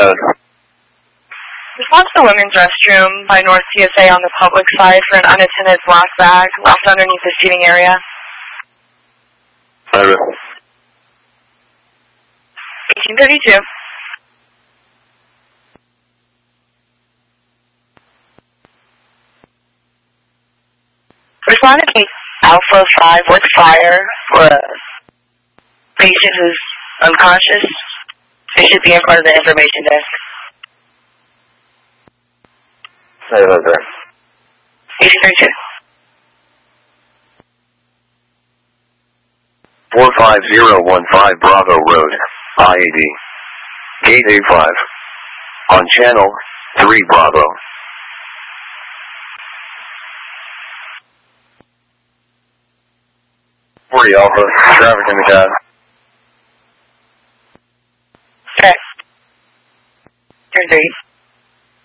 code. Respond to the women's restroom by North TSA on the public side for an unattended black bag left underneath the seating area. Over. 1832. Respond to case Alpha 5 with fire for a patient who's unconscious. They should be in front of the information desk. Over. 1832. 45015 Bravo Road, IAD. Gate A5. On channel 3 Bravo. 40 Alpha, traffic in the cab. Okay. Turn 3.